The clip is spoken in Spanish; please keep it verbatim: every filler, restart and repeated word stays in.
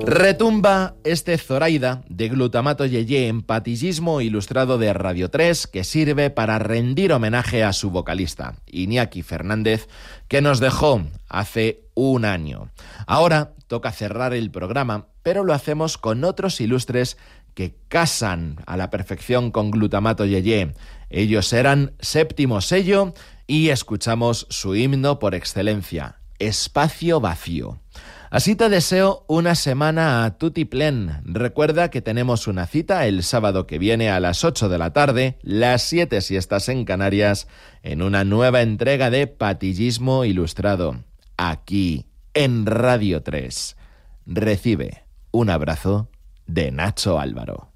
Retumba este Zoraida de glutamato yeye en patillismo ilustrado de Radio tres que sirve para rendir homenaje a su vocalista, Iñaki Fernández, que nos dejó hace un año. Ahora toca cerrar el programa, pero lo hacemos con otros ilustres que casan a la perfección con glutamato yeye. Ellos eran Séptimo Sello y escuchamos su himno por excelencia, Espacio Vacío. Así te deseo una semana a tutiplén. Recuerda que tenemos una cita el sábado que viene a las ocho de la tarde, las siete si estás en Canarias, en una nueva entrega de Patillismo Ilustrado, aquí en Radio tres. Recibe un abrazo de Nacho Álvaro.